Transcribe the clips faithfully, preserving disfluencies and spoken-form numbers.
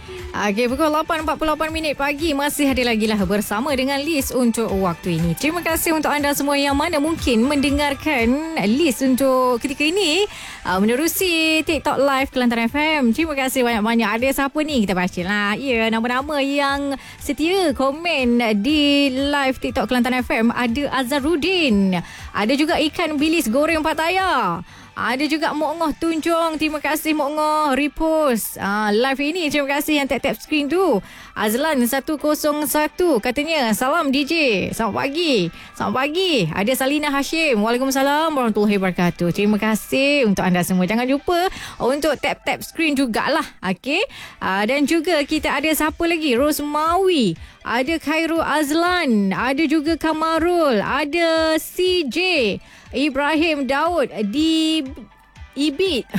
Okey, pukul lapan empat puluh lapan minit pagi masih ada lagi lah bersama dengan Liz untuk waktu ini. Terima kasih untuk anda semua yang mana mungkin mendengarkan Liz untuk ketika ini uh, menerusi TikTok Live Kelantan F M. Terima kasih banyak-banyak. Ada siapa ni? Kita bacalah. Ya, nama-nama yang setia komen di live TikTok Kelantan F M. Ada Azharuddin. Ada juga ikan bilis goreng Pattaya. Ada juga Mok Ngoh Tunjung. Terima kasih Mok Ngoh repost uh, live ini. Terima kasih yang tap-tap screen tu. Azlan satu kosong satu katanya, salam D J, selamat pagi. Selamat pagi. Ada Salina Hashim. Waalaikumsalam warahmatullahi wabarakatuh. Terima kasih untuk anda semua. Jangan lupa untuk tap-tap screen jugalah. Okey. Uh, dan juga kita ada siapa lagi? Rosmawi. Ada Khairul Azlan. Ada juga Kamarul. Ada C J. Ibrahim Daud di Ibit.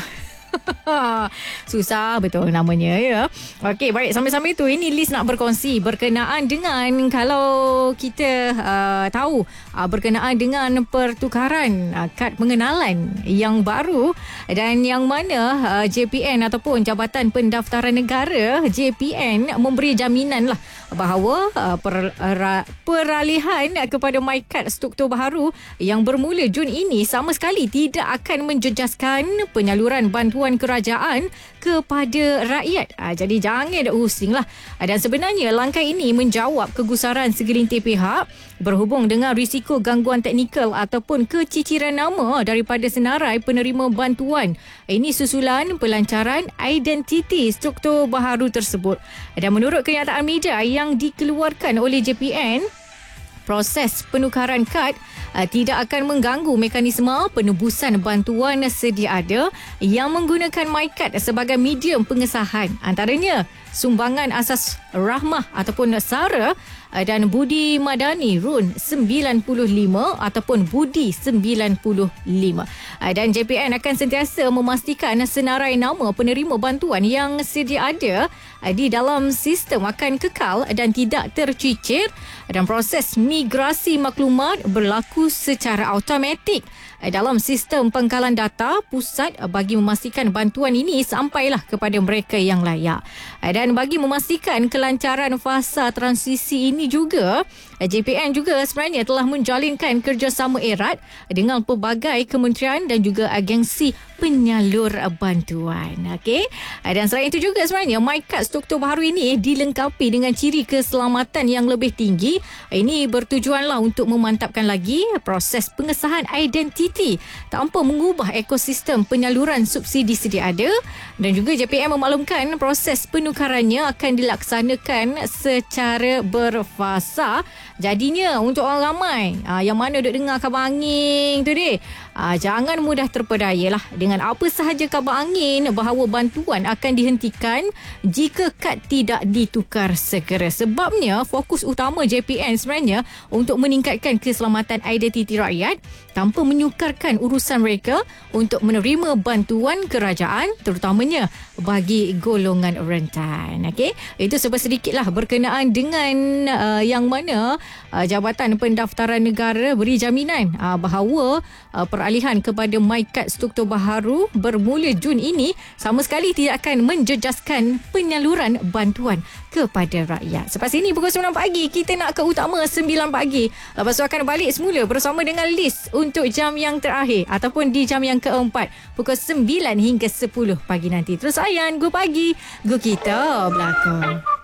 Susah betul namanya ya. Okey, baik, sambil-sambil tu ini Liz nak berkongsi berkenaan dengan, kalau kita uh, tahu uh, berkenaan dengan pertukaran uh, kad pengenalan yang baru, dan yang mana uh, J P N ataupun Jabatan Pendaftaran Negara J P N memberi jaminan lah bahawa uh, per, uh, peralihan kepada MyKad struktur baharu yang bermula Jun ini sama sekali tidak akan menjejaskan penyaluran bantuan kerajaan kepada rakyat. Ha, jadi jangan pusing lah. Dan sebenarnya langkah ini menjawab kegusaran segelintir pihak berhubung dengan risiko gangguan teknikal ataupun keciciran nama daripada senarai penerima bantuan. Ini susulan pelancaran identiti struktur baharu tersebut. Dan menurut kenyataan media yang dikeluarkan oleh J P N, proses penukaran kad uh, tidak akan mengganggu mekanisme penebusan bantuan sedia ada yang menggunakan MyKad sebagai medium pengesahan. Antaranya sumbangan asas rahmah ataupun SARA uh, dan Budi Madani Run sembilan puluh lima ataupun Budi sembilan puluh lima. Uh, dan J P N akan sentiasa memastikan senarai nama penerima bantuan yang sedia ada uh, di dalam sistem akan kekal dan tidak tercicir, dan proses migrasi maklumat berlaku secara automatik dalam sistem pengkalan data pusat bagi memastikan bantuan ini sampailah kepada mereka yang layak. Dan bagi memastikan kelancaran fasa transisi ini juga, J P N juga sebenarnya telah menjalinkan kerjasama erat dengan pelbagai kementerian dan juga agensi penyalur bantuan. Okey. Dan selain itu juga sebenarnya MyKad struktur baharu ini dilengkapi dengan ciri keselamatan yang lebih tinggi. Ini bertujuanlah untuk memantapkan lagi proses pengesahan identiti tanpa mengubah ekosistem penyaluran subsidi sedia ada. Dan juga J P N memaklumkan proses penukarannya akan dilaksanakan secara berfasa. Jadinya untuk orang ramai aa, yang mana duk dengar khabar angin tu deh, aa, jangan mudah terpedaya lah dengan apa sahaja khabar angin bahawa bantuan akan dihentikan jika kad tidak ditukar segera. Sebabnya fokus utama J P N sebenarnya untuk meningkatkan keselamatan identiti rakyat tanpa menyukarkan urusan mereka untuk menerima bantuan kerajaan, terutamanya bagi golongan rentan. Okey, itu sedikitlah berkenaan dengan uh, yang mana uh, Jabatan Pendaftaran Negara beri jaminan uh, bahawa uh, peralihan kepada MyKad struktur baharu bermula Jun ini sama sekali tidak akan menjejaskan penyaluran bantuan kepada rakyat. Selepas ini pukul sembilan pagi kita nak ke utama sembilan pagi. Lepas tu akan balik semula bersama dengan Liz untuk jam yang terakhir ataupun di jam yang keempat pukul sembilan hingga sepuluh pagi nanti. Terus layan Go Pagi, Go Kita Belakang.